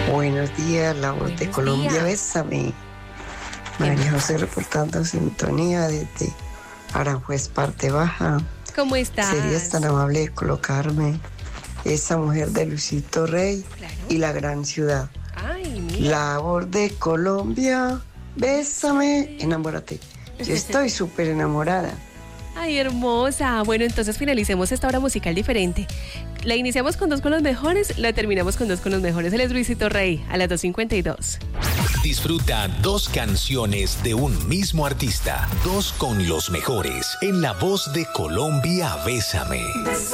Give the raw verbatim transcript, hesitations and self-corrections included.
Buenos días, la voz Buenos de Colombia, días. bésame. María José reportando sintonía desde Aranjuez, parte baja. ¿Cómo estás? ¿Serías tan amable de colocarme esa mujer de Luisito Rey Claro. y la gran ciudad? Ay, mira. La voz de Colombia, bésame, enamórate. Yo estoy súper enamorada. Ay, hermosa. Bueno, entonces finalicemos esta hora musical diferente. La iniciamos con dos con los mejores, la terminamos con dos con los mejores. Él es Luisito Rey, a las dos cincuenta y dos. Disfruta dos canciones de un mismo artista, dos con los mejores, en la voz de Colombia, bésame.